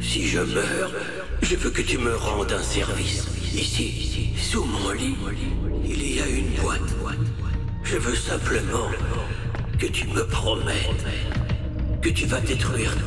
Si je meurs, je veux que tu me rendes un service. Ici, sous mon lit, il y a une boîte. Je veux simplement que tu me promettes que tu vas détruire